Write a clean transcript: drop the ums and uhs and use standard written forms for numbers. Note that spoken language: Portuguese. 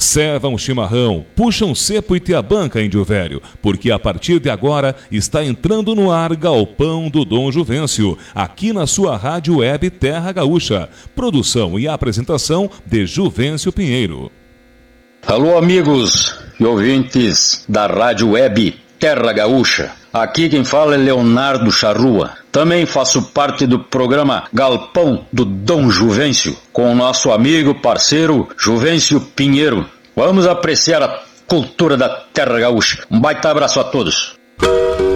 Ceva um chimarrão, puxa um cepo e te abanca, Índio Velho, porque a partir de agora está entrando no ar Galpão do Dom Juvencio, aqui na sua rádio web Terra Gaúcha. Produção e apresentação de Juvencio Pinheiro. Alô, amigos e ouvintes da rádio web Terra Gaúcha. Aqui quem fala é Leonardo Charrua. Também faço parte do programa Galpão do Dom Juvencio, com o nosso amigo parceiro Juvencio Pinheiro. Vamos apreciar a cultura da Terra Gaúcha. Um baita abraço a todos.